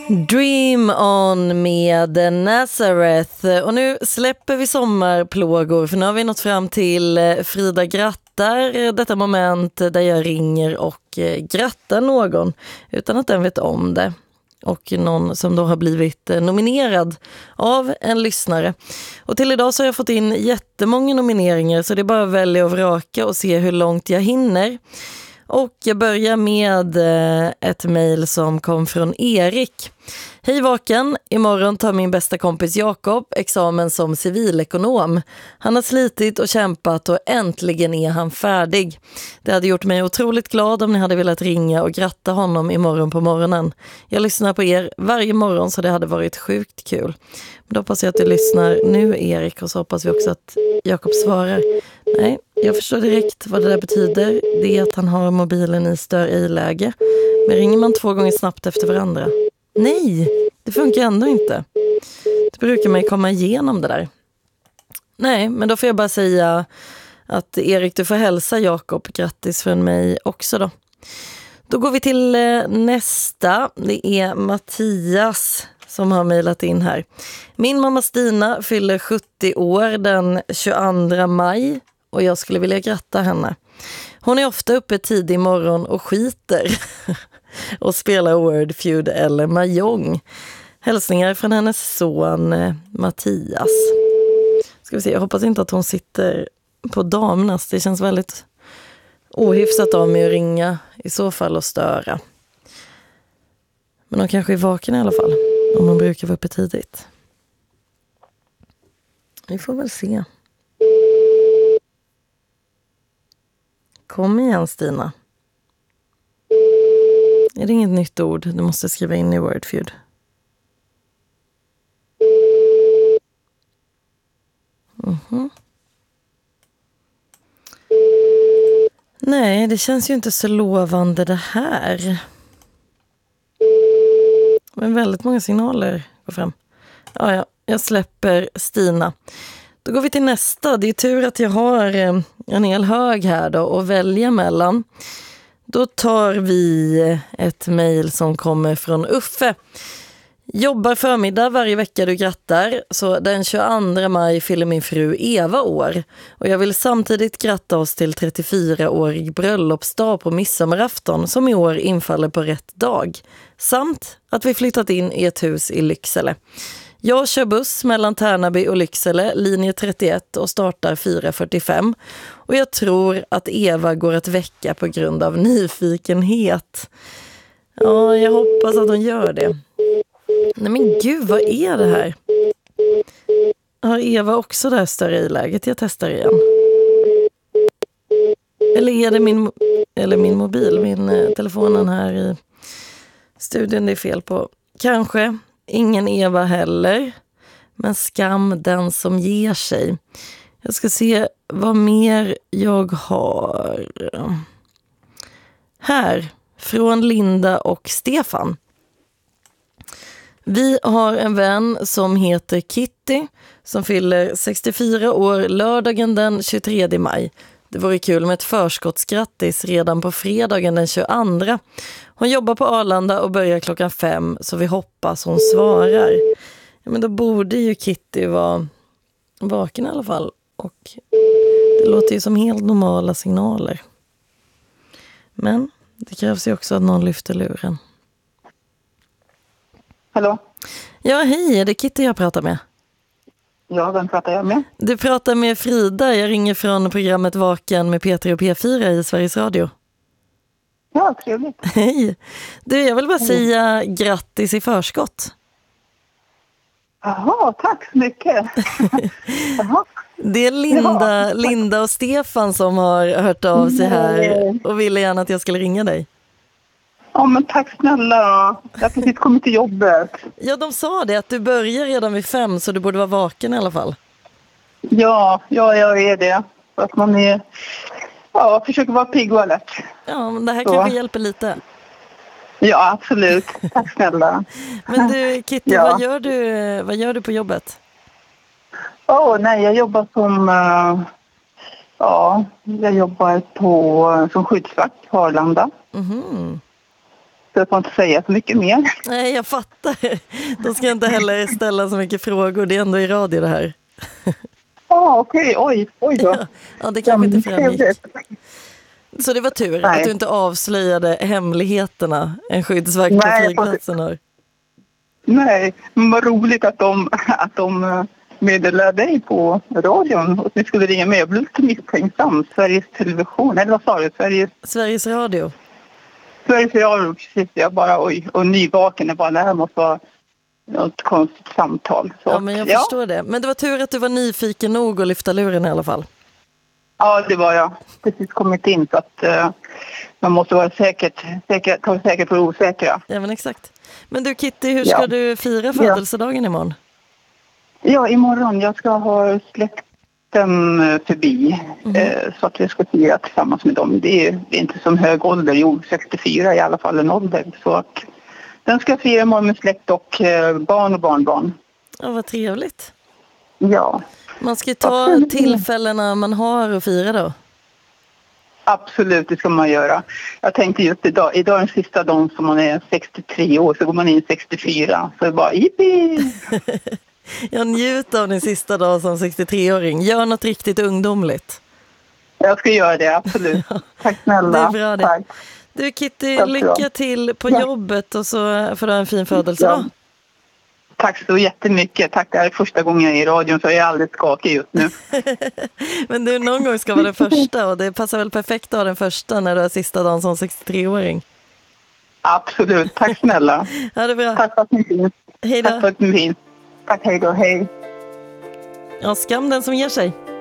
Dream On med Nazareth. Och nu släpper vi sommarplågor, för nu har vi nått fram till Frida grattar, detta moment där jag ringer och grattar någon utan att den vet om det. Och någon som då har blivit nominerad av en lyssnare. Och till idag så har jag fått in jättemånga nomineringar, så det är bara att välja och vraka och se hur långt jag hinner. Och jag börjar med ett mejl som kom från Erik. Hej Vaken, imorgon tar min bästa kompis Jakob examen som civilekonom. Han har slitit och kämpat och äntligen är han färdig. Det hade gjort mig otroligt glad om ni hade velat ringa och gratta honom imorgon på morgonen. Jag lyssnar på er varje morgon, så det hade varit sjukt kul. Men då hoppas jag att du lyssnar nu, Erik, och så hoppas vi också att Jakob svarar. Nej, jag förstår direkt vad det där betyder. Det är att han har mobilen i stör i-läge. Men ringer man 2 gånger snabbt efter varandra? Nej, det funkar ändå inte. Det brukar man ju komma igenom det där. Nej, men då får jag bara säga att Erik, du får hälsa Jakob. Grattis från mig också då. Då går vi till nästa. Det är Mattias som har mejlat in här. Min mamma Stina fyller 70 år den 22 maj och jag skulle vilja gratta henne. Hon är ofta uppe tidig morgon och skiter och spelar Word Feud eller Mahjong. Hälsningar från hennes son Mattias. Ska vi se, jag hoppas inte att hon sitter på damernas. Det känns väldigt ohyfsat av mig att ringa i så fall och störa. Men hon kanske är vaken i alla fall, om hon brukar vara uppe tidigt. Vi får väl se. Kom igen, Stina. Är det inget nytt ord du måste skriva in i Wordfeud? Nej, det känns ju inte så lovande det här. Men väldigt många signaler går fram. Ja, jag släpper Stina. Då går vi till nästa. Det är tur att jag har en hel hög här då att välja mellan. Då tar vi ett mejl som kommer från Uffe. Jobbar förmiddag varje vecka du grattar. Så den 22 maj fyller min fru Eva år. Och jag vill samtidigt gratta oss till 34-årig bröllopsdag på midsommarafton som i år infaller på rätt dag. Samt att vi flyttat in i ett hus i Lycksele. Jag kör buss mellan Tärnaby och Lycksele, linje 31 och startar 4:45. Och jag tror att Eva går att väcka på grund av nyfikenhet. Ja, jag hoppas att hon gör det. Nej men gud, vad är det här? Har Eva också det här större i läget? Jag testar igen. Eller är det min mobil, min telefonen här i studion det är fel på? Kanske. Ingen Eva heller. Men skam den som ger sig. Jag ska se vad mer jag har. Här, från Linda och Stefan. Vi har en vän som heter Kitty som fyller 64 år lördagen den 23 maj. Det vore kul med ett förskottsgrattis redan på fredagen den 22. Hon jobbar på Arlanda och börjar 5:00, så vi hoppas hon svarar. Ja, men då borde ju Kitty vara vaken i alla fall. Och det låter ju som helt normala signaler. Men det krävs ju också att någon lyfter luren. Hallå? Ja, hej, är det Kitty jag pratar med? Ja, vem pratar jag med? Du pratar med Frida, jag ringer från programmet Vaken med Peter och P4 i Sveriges Radio. Ja, trevligt. Hej. Du, jag vill bara säga grattis i förskott. Jaha, tack så mycket. Jaha. Det är Linda och Stefan som har hört av sig här och ville gärna att jag skulle ringa dig. Ja, men tack snälla. Jag har precis kommit till jobbet. Ja, de sa det att du börjar redan vid 5, så du borde vara vaken i alla fall. Ja, jag är det. För att man är, försöker vara pigg och alert. Ja, men det här kanske hjälper lite. Ja, absolut. Tack snälla. Men du, Kitty, vad gör du på jobbet? Jag jobbar som som skyddsvakt på Arlanda. Mhm. så jag får inte säga så mycket mer. Nej, jag fattar. Då ska jag inte heller ställa så mycket frågor. Det är ändå i radio det här. Okej. Oj då. Ja, det kanske inte framgick. Trevligt. Så det var tur Nej. att du inte avslöjade hemligheterna en skyddsvakt på Nej, flygplatsen har. Nej, men vad roligt att de meddelade dig på radion och att ni skulle ringa med. Jag blev lite misstänksam. Sveriges Television, eller vad sa du? Sveriges Radio. Sveriges Radio, precis. Jag bara, oj. Och nyvaken, jag bara, det här måste vara något konstigt samtal. Så, Ja, men jag förstår det. Men det var tur att du var nyfiken nog att lyfta luren i alla fall. Ja, det var jag. Precis kommit in så att man måste vara ta säker på det osäkra. Ja, men exakt. Men du Kitty, hur ska du fira födelsedagen imorgon? Ja, imorgon. Jag ska ha släkten förbi så att vi ska fira tillsammans med dem. Det är inte som hög ålder, 64 i alla fall en ålder. Så att den ska fira imorgon med släkt och barn och barnbarn. Ja, vad trevligt. Ja. Man ska ju ta tillfällena man har att fira då. Absolut, det ska man göra. Jag tänkte just idag är den sista dagen som man är 63 år, så går man in 64. Så det är bara yippie! Jag njuter av din sista dag som 63-åring. Gör något riktigt ungdomligt. Jag ska göra det, absolut. Tack snälla. Det är bra det. Tack. Du Kitty, lycka till på jobbet och så får du ha en fin födelsedag. Ja. Tack så jättemycket. Tack, det här är första gången jag är i radion så jag är alldeles skakig just nu. Men du, någon gång ska vara den första och det passar väl perfekt att ha den första när du har sista dagen som 63-åring. Absolut, tack snälla. Ja, det är bra. Tack för att ni finns. Hej då. Tack för att ni finns. Tack, hej då, hej. Ja, skam den som ger sig.